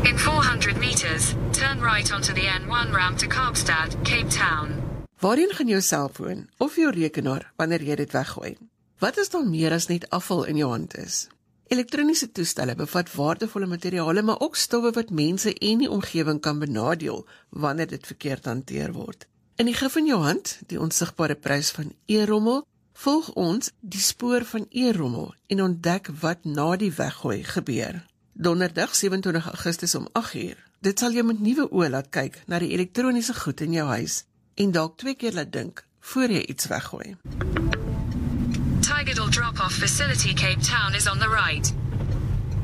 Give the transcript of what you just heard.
In 400 meters, turn right onto the N1 ramp to Kaapstad, Cape Town. Waarheen gaan jou selfoon of jou rekenaar wanneer jy dit weggooi? Wat is dan meer as net afval in jou hand is? Elektroniese toestelle bevat waardevolle materiale, maar ook stowwe wat mense en die omgewing kan benadeel wanneer dit verkeerd hanteer word. In die gif in jou hand, die onsigbare prys van e-rommel, volg ons die spoor van e-rommel en ontdek wat na die weggooi gebeur. Donderdag 27 Augustus om 8:00. Dit sal jou met nuwe oë laat kyk na die elektroniese goed in jou huis en dalk 2 keer laat dink voor jy iets weggooi. Tigerdal drop-off facility Cape Town is on the right.